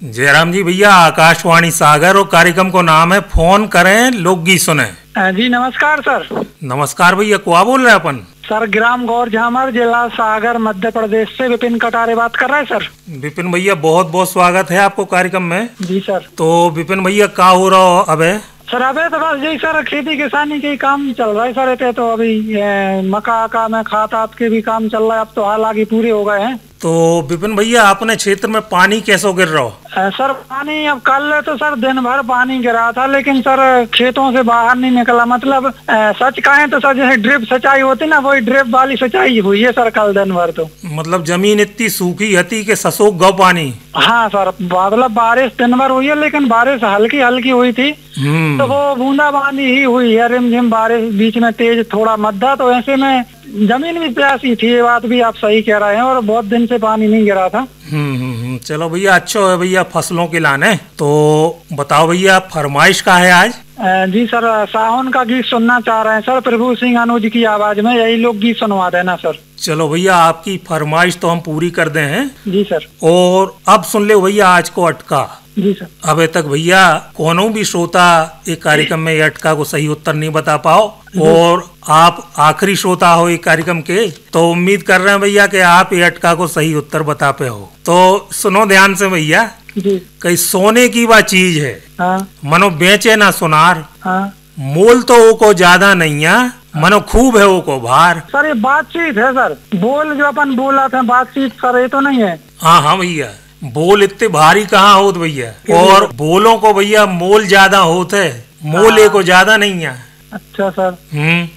जयराम जी भैया, आकाशवाणी सागर और कार्यक्रम को नाम है फोन करें लोकगीत सुने। जी नमस्कार सर। नमस्कार भैया, क्या बोल रहे हैं अपन? सर ग्राम गौर झामर, जिला सागर, मध्य प्रदेश से विपिन कटारे बात कर रहे हैं सर। विपिन भैया, बहुत बहुत स्वागत है आपको कार्यक्रम में। जी सर। तो विपिन भैया, क्या हो रहा हो अब? सर अबे तो बस यही सर, खेती किसानी के काम चल रहा है सर। इतने तो अभी मक्का का में खाद के भी काम चल रहा है। अब तो हालांकि पूरे हो गए हैं। तो विपिन भैया, अपने क्षेत्र में पानी कैसे गिर रहा हो? सर पानी अब कल तो सर दिन भर पानी गिरा था, लेकिन सर खेतों से बाहर नहीं निकला। मतलब सच कहें तो सर जैसे ड्रिप सिंचाई होती ना, वही ड्रिप वाली सिंचाई हुई है सर कल दिन भर। तो मतलब जमीन इतनी सूखी हती कि ससोक गौ पानी। हाँ सर, मतलब बारिश दिन भर हुई है, लेकिन बारिश हल्की हल्की हुई थी। तो वो बूंदाबांदी ही हुई है, रिमझिम बारिश, बीच में तेज थोड़ा मध्या। तो ऐसे में जमीन भी प्यासी थी, ये बात भी आप सही कह रहे हैं। और बहुत दिन से पानी नहीं गिरा था। चलो भैया, अच्छा है भैया फसलों के लाने। तो बताओ भैया, फरमाइश का है आज? जी सर, सावन का गीत सुनना चाह रहे हैं सर, प्रभु सिंह अनुज की आवाज में। यही लोग गीत सुनवा देना सर। चलो भैया, आपकी फरमाइश तो हम पूरी कर दे हैं। जी सर। और अब सुन ले भैया आज को अटका। जी सर। अबे तक भैया कोनो भी श्रोता एक कार्यक्रम में अटका को सही उत्तर नहीं बता पाओ, और आप आखिरी श्रोता हो एक कार्यक्रम के, तो उम्मीद कर रहे हैं भैया कि आप ये अटका को सही उत्तर बता पे हो। तो सुनो ध्यान से भैया। जी। कई सोने की वह चीज है, हाँ। मनो बेचे ना सुनार। हाँ। मोल तो वो को ज्यादा नहीं है, मनो खूब है वो को भार। सर ये बातचीत है सर, बोल जो अपन बोला था बातचीत सर, ये तो नहीं है। हाँ हाँ भैया, बोल इतने भारी कहाँ होत भैया, और बोलों को भैया मोल ज्यादा होते, मोल को ज्यादा नहीं है। अच्छा सर।